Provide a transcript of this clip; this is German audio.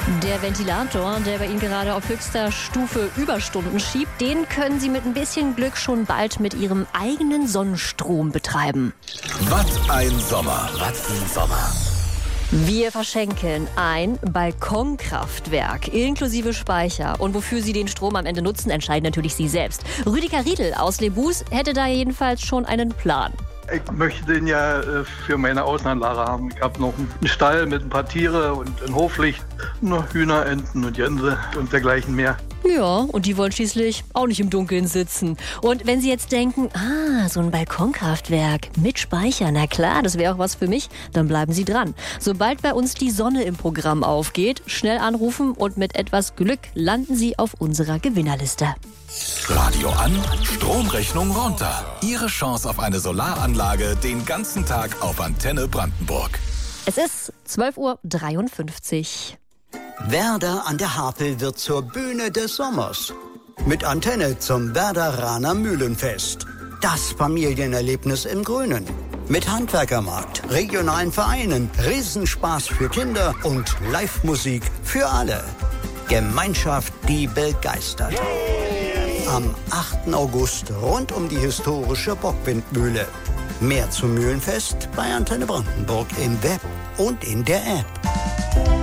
Der Ventilator, der bei Ihnen gerade auf höchster Stufe Überstunden schiebt, den können Sie mit ein bisschen Glück schon bald mit Ihrem eigenen Sonnenstrom betreiben. Was ein Sommer, was ein Sommer. Wir verschenken ein Balkonkraftwerk inklusive Speicher. Und wofür Sie den Strom am Ende nutzen, entscheiden natürlich Sie selbst. Rüdiger Riedl aus Lebus hätte da jedenfalls schon einen Plan. Ich möchte den ja für meine Außenanlage haben. Ich habe noch einen Stall mit ein paar Tiere und ein Hoflicht, noch Hühner, Enten und Gänse und dergleichen mehr. Ja, und die wollen schließlich auch nicht im Dunkeln sitzen. Und wenn Sie jetzt denken, so ein Balkonkraftwerk mit Speicher, na klar, das wäre auch was für mich, dann bleiben Sie dran. Sobald bei uns die Sonne im Programm aufgeht, schnell anrufen und mit etwas Glück landen Sie auf unserer Gewinnerliste. Radio an, Stromrechnung runter. Ihre Chance auf eine Solaranlage den ganzen Tag auf Antenne Brandenburg. Es ist 12:53 Uhr. Werder an der Havel wird zur Bühne des Sommers. Mit Antenne zum Werderaner Mühlenfest. Das Familienerlebnis im Grünen. Mit Handwerkermarkt, regionalen Vereinen, Riesenspaß für Kinder und Live-Musik für alle. Gemeinschaft, die begeistert. Am 8. August rund um die historische Bockwindmühle. Mehr zum Mühlenfest bei Antenne Brandenburg im Web und in der App.